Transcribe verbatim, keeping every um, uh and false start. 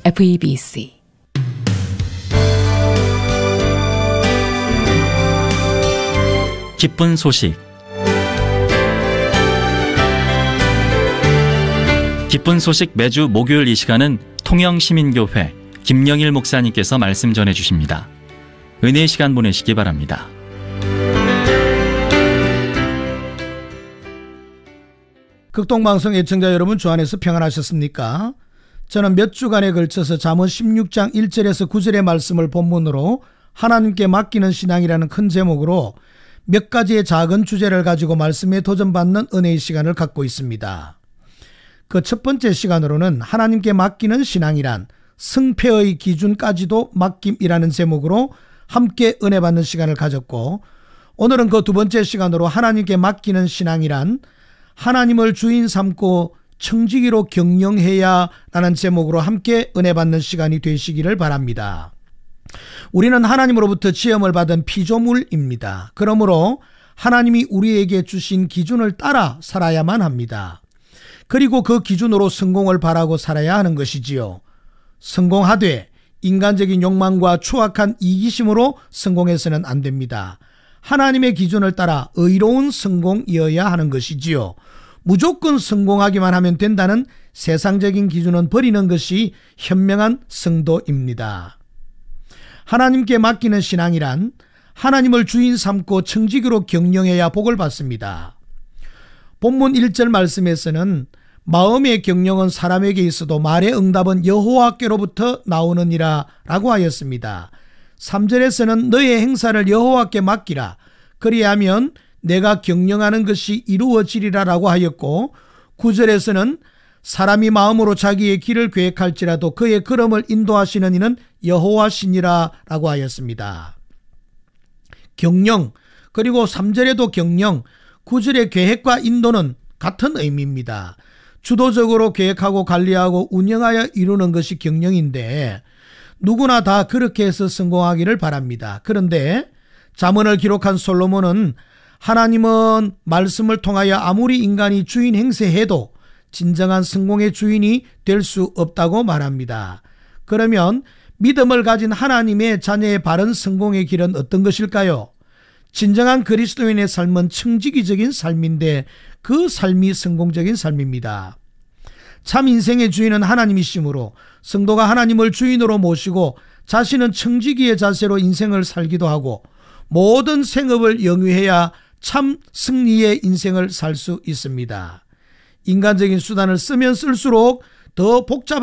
에프이비씨 기쁜 소식. 기쁜 소식 매주 목요일 이 시간은 통영시민교회 김영일 목사님께서 말씀 전해주십니다. 은혜의 시간 보내시기 바랍니다. 극동방송 애청자 여러분, 주 안에서 평안하셨습니까? 저는 몇 주간에 걸쳐서 잠언 십육 장 일 절에서 구 절의 말씀을 본문으로 하나님께 맡기는 신앙이라는 큰 제목으로 몇 가지의 작은 주제를 가지고 말씀에 도전받는 은혜의 시간을 갖고 있습니다. 그 첫 번째 시간으로는 하나님께 맡기는 신앙이란 승패의 기준까지도 맡김이라는 제목으로 함께 은혜 받는 시간을 가졌고, 오늘은 그 두 번째 시간으로 하나님께 맡기는 신앙이란 하나님을 주인 삼고 청지기로 경영해야 라는 제목으로 함께 은혜 받는 시간이 되시기를 바랍니다. 우리는 하나님으로부터 지음을 받은 피조물입니다. 그러므로 하나님이 우리에게 주신 기준을 따라 살아야만 합니다. 그리고 그 기준으로 성공을 바라고 살아야 하는 것이지요. 성공하되 인간적인 욕망과 추악한 이기심으로 성공해서는 안 됩니다. 하나님의 기준을 따라 의로운 성공이어야 하는 것이지요. 무조건 성공하기만 하면 된다는 세상적인 기준은 버리는 것이 현명한 성도입니다. 하나님께 맡기는 신앙이란 하나님을 주인 삼고 청지기로 경영해야 복을 받습니다. 본문 일 절 말씀에서는 마음의 경영은 사람에게 있어도 말의 응답은 여호와께로부터 나오느니라 라고 하였습니다. 삼 절에서는 너의 행사를 여호와께 맡기라, 그리하면 내가 경영하는 것이 이루어지리라 라고 하였고, 구 절에서는 사람이 마음으로 자기의 길을 계획할지라도 그의 걸음을 인도하시는 이는 여호와시니라 라고 하였습니다. 경영, 그리고 삼 절에도 경영, 구 절의 계획과 인도는 같은 의미입니다. 주도적으로 계획하고 관리하고 운영하여 이루는 것이 경영인데 누구나 다 그렇게 해서 성공하기를 바랍니다. 그런데 잠언을 기록한 솔로몬은 하나님은 말씀을 통하여 아무리 인간이 주인 행세해도 진정한 성공의 주인이 될 수 없다고 말합니다. 그러면 믿음을 가진 하나님의 자녀의 바른 성공의 길은 어떤 것일까요? 진정한 그리스도인의 삶은 청지기적인 삶인데 그 삶이 성공적인 삶입니다. 참 인생의 주인은 하나님이시므로 성도가 하나님을 주인으로 모시고 자신은 청지기의 자세로 인생을 살기도 하고 모든 생업을 영위해야 참 승리의 인생을 살 수 있습니다. 인간적인 수단을 쓰면 쓸수록 더 복잡한